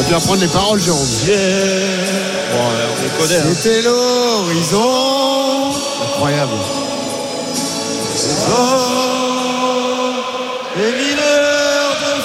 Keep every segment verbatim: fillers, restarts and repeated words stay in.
pu apprendre les paroles, Jérôme. Yeah. Bon, on les connaît. Hein. C'était l'horizon. Incroyable. Les mineurs de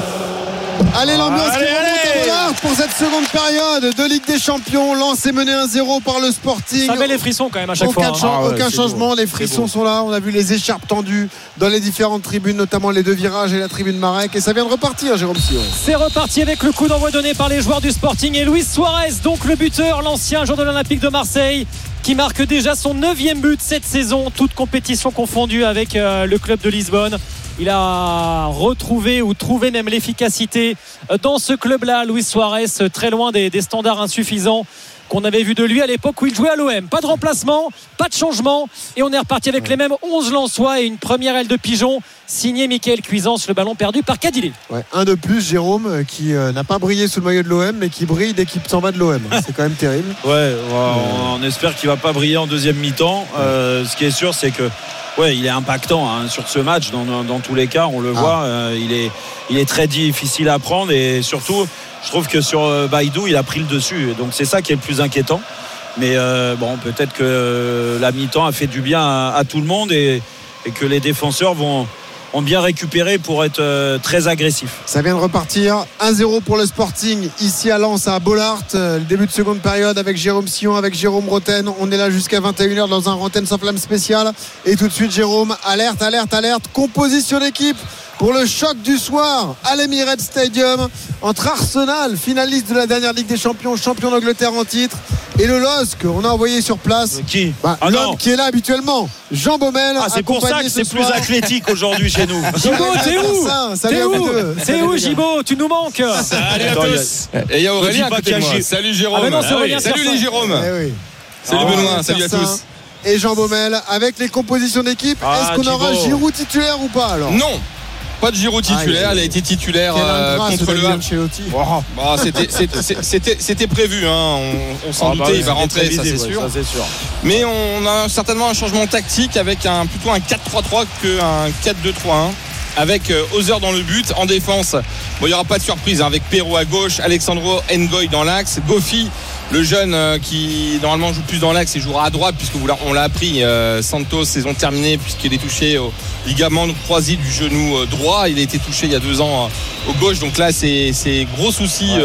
fond. Allez, l'ambiance Allez, qui remonte allez. à Bollard pour cette seconde période de Ligue des Champions. Lens est mené un zéro par le Sporting. Ça met les frissons quand même à chaque aucun fois. Cha- Ah ouais, aucun c'est changement, beau. les C'est frissons beau. sont là. On a vu les écharpes tendues dans les différentes tribunes, notamment les deux virages et la tribune Marek. Et ça vient de repartir, Jérôme Sillon. C'est reparti avec le coup d'envoi donné par les joueurs du Sporting et Luis Suarez, donc le buteur, l'ancien joueur de l'Olympique de Marseille, qui marque déjà son neuvième but cette saison, toute compétition confondue avec euh, le club de Lisbonne. Il a retrouvé ou trouvé même l'efficacité dans ce club-là, Luis Suarez, très loin des, des standards insuffisants qu'on avait vu de lui à l'époque où il jouait à l'O M. Pas de remplacement, pas de changement, et on est reparti avec les mêmes onze Lensois et une première aile de pigeon signé Mickaël Cuisance, le ballon perdu par Kadili. Ouais, un de plus, Jérôme, euh, qui euh, n'a pas brillé sous le maillot de l'O M, mais qui brille dès qu'il s'en va de l'O M. C'est quand même terrible. Ouais, on, on espère qu'il va pas briller en deuxième mi-temps. Euh, ce qui est sûr, c'est que ouais, il est impactant hein, sur ce match. Dans, dans, dans tous les cas, on le Ah. voit. Euh, il est, il est très difficile à prendre et surtout, je trouve que sur euh, Baïdou, il a pris le dessus. Donc c'est ça qui est le plus inquiétant. Mais euh, bon, peut-être que euh, la mi-temps a fait du bien à, à tout le monde et, et que les défenseurs vont ont bien récupéré pour être euh, très agressifs. Ça vient de repartir. un zéro pour le Sporting ici à Lens, à Bollard. Euh, le début de seconde période avec Jérôme Sillon, avec Jérôme Roten. On est là jusqu'à vingt et une heures dans un Roten sans flamme spécial. Et tout de suite, Jérôme, alerte, alerte, alerte. Composition d'équipe pour le choc du soir à l'Emirates Stadium entre Arsenal, finaliste de la dernière Ligue des Champions, champion d'Angleterre en titre, et le L O S C qu'on a envoyé sur place. Qui Bah, Ah l'homme non. qui est là habituellement, Jean Baumel. Ah, c'est pour ça que c'est plus athlétique aujourd'hui chez nous. Gibaud, t'es où Salut T'es à vous où deux. T'es où, Gibaud? Tu nous manques. Salut à Attends, tous. Et il y a Aurélien Ne dis à pas côté de qu'il y a moi. Gilles. Salut Jérôme. Ah mais non, c'est Ah oui. Aurélien Salut Cercin. les Jérôme. Eh oui. Salut Ah, Benoît. Salut à tous. Et Jean Baumel avec les compositions d'équipe. Ah, Est-ce qu'on aura Thibaut. Giroud titulaire ou pas alors? Non. Pas de Giroud titulaire. Aïe. Elle a été titulaire Quelle euh, ingrate, contre le Daniel Havre. Ancelotti. Bah, c'était, c'était, c'était, c'était prévu. Hein. On, on s'en Ah, bah doutait. oui, Il va c'était rentrer, ça c'est prévisible, sûr. ouais, ça, c'est sûr. Mais on a certainement un changement tactique avec un, plutôt un quatre trois trois qu'un quatre deux trois un. Avec euh, Ozer dans le but. En défense, bon, il n'y aura pas de surprise hein, avec Perrault à gauche, Alexandro Ngoy dans l'axe, Gofi, le jeune euh, qui normalement joue plus dans l'axe et jouera à droite puisque vous l'a- on l'a appris. euh, Santos, saison terminée puisqu'il est touché au ligament croisé du genou euh, droit. Il a été touché il y a deux ans euh, au gauche. Donc là, c'est, c'est gros souci. Ouais.